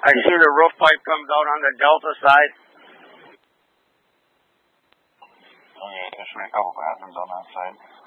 I see the roof pipe comes out on the Delta side. Oh yeah, there should be a couple bathrooms on that side.